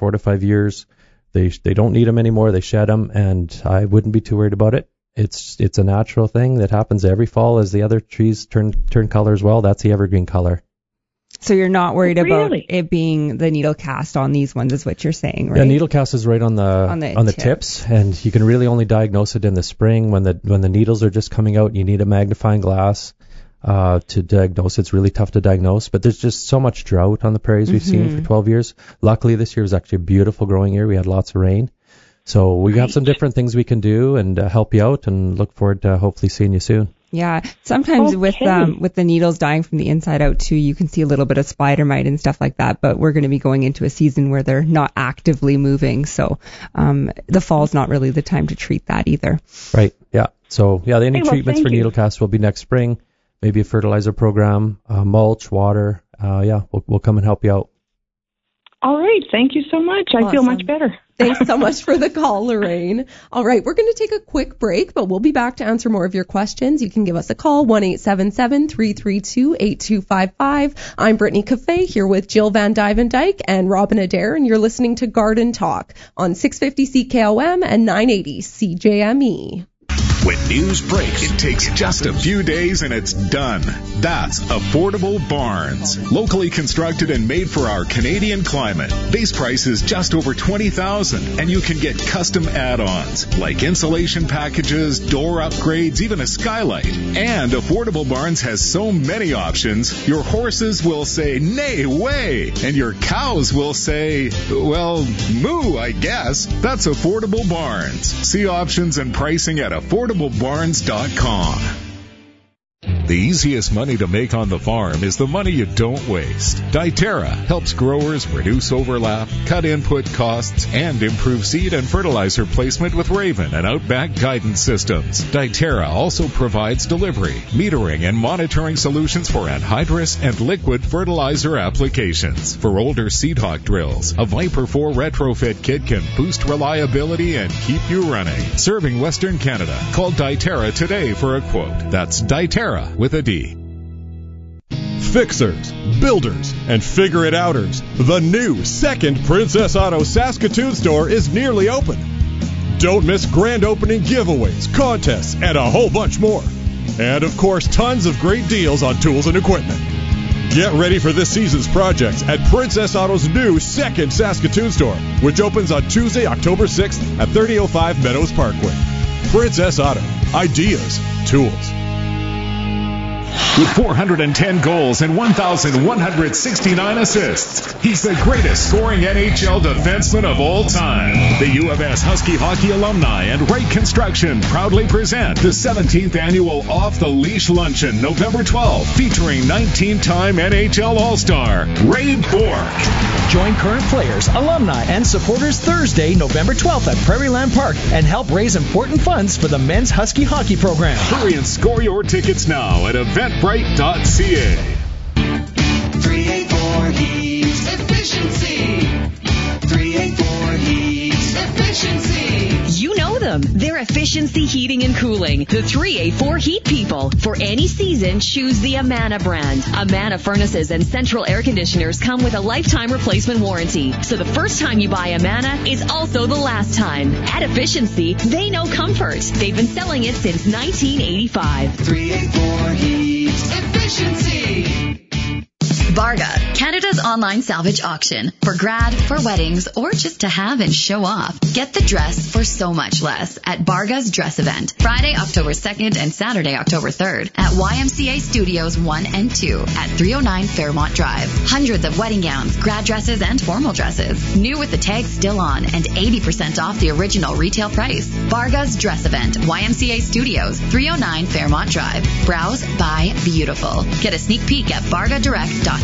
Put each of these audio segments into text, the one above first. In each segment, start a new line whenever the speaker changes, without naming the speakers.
4 to 5 years. They don't need them anymore. They shed them, and I wouldn't be too worried about it. It's a natural thing that happens every fall as the other trees turn color as well. That's the evergreen color.
So you're not worried about it being the needle cast on these ones, is what you're saying, right?
Yeah, needle cast is right on the tips, and you can really only diagnose it in the spring when the needles are just coming out. You need a magnifying glass to diagnose. It's really tough to diagnose, but there's just so much drought on the prairies we've seen for 12 years. Luckily, this year was actually a beautiful growing year. We had lots of rain. So we have some different things we can do and help you out, and look forward to hopefully seeing you soon.
Yeah, sometimes with the needles dying from the inside out too, you can see a little bit of spider mite and stuff like that. But we're going to be going into a season where they're not actively moving, so the fall's not really the time to treat that either.
Right. Yeah. So any treatments for needle cast will be next spring. Maybe a fertilizer program, mulch, water. We'll come and help you out.
All right. Thank you so much. I feel much better.
Thanks so much for the call, Lorraine. All right, we're going to take a quick break, but we'll be back to answer more of your questions. You can give us a call, 1-877-332-8255. I'm Brittany Cafe here with Jill Van Dyke and Robin Adair, and you're listening to Garden Talk on 650 CKOM and 980 CJME.
When news breaks, it takes just a few days and it's done. That's Affordable Barns. Locally constructed and made for our Canadian climate. Base price is just over $20,000, and you can get custom add-ons like insulation packages, door upgrades, even a skylight. And Affordable Barns has so many options, your horses will say, nay, way, and your cows will say, well, moo, I guess. That's Affordable Barns. See options and pricing at affordablebarns.com. The easiest money to make on the farm is the money you don't waste. Diterra helps growers reduce overlap, cut input costs, and improve seed and fertilizer placement with Raven and Outback guidance systems. Diterra also provides delivery, metering, and monitoring solutions for anhydrous and liquid fertilizer applications. For older Seedhawk drills, a Viper 4 retrofit kit can boost reliability and keep you running. Serving Western Canada. Call Diterra today for a quote. That's Diterra with a D.
Fixers, builders, and figure-it-outers. The new second Princess Auto Saskatoon store is nearly open. Don't miss grand opening giveaways, contests, and a whole bunch more. And, of course, tons of great deals on tools and equipment. Get ready for this season's projects at Princess Auto's new second Saskatoon store, which opens on Tuesday, October 6th at 3005 Meadows Parkway. Princess Auto. Ideas. Tools.
With 410 goals and 1,169 assists, he's the greatest scoring NHL defenseman of all time. The U of S Husky Hockey Alumni and Wright Construction proudly present the 17th annual Off the Leash Luncheon, November 12th, featuring 19-time NHL All-Star Ray Bourque.
Join current players, alumni, and supporters Thursday, November 12th at Prairieland Park and help raise important funds for the men's Husky Hockey program.
Hurry and score your tickets now at eventbrite.ca.
384 Heat Efficiency. 384 Heat Efficiency.
You know them. They're Efficiency Heating and Cooling. The 384 Heat people. For any season, choose the Amana brand. Amana furnaces and central air conditioners come with a lifetime replacement warranty. So the first time you buy Amana is also the last time. At Efficiency, they know comfort. They've been selling it since 1985.
384 Heat Efficiency.
Barga, Canada's online salvage auction. For grad, for weddings, or just to have and show off. Get the dress for so much less at Barga's Dress Event. Friday, October 2nd and Saturday, October 3rd at YMCA Studios 1 and 2 at 309 Fairmont Drive. Hundreds of wedding gowns, grad dresses, and formal dresses. New with the tags still on and 80% off the original retail price. Barga's Dress Event, YMCA Studios, 309 Fairmont Drive. Browse, buy, beautiful. Get a sneak peek at bargadirect.ca.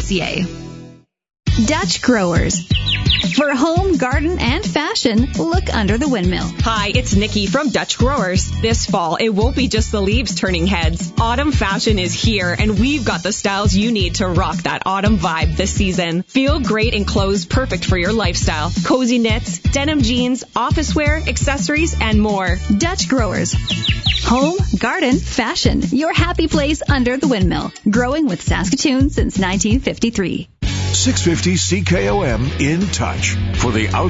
Dutch Growers. For home, garden, and fashion, look under the windmill.
Hi, it's Nikki from Dutch Growers. This fall, it won't be just the leaves turning heads. Autumn fashion is here, and we've got the styles you need to rock that autumn vibe this season. Feel great in clothes perfect for your lifestyle. Cozy knits, denim jeans, office wear, accessories, and more.
Dutch Growers. Home, garden, fashion. Your happy place under the windmill. Growing with Saskatoon since 1953.
650 CKOM in touch for the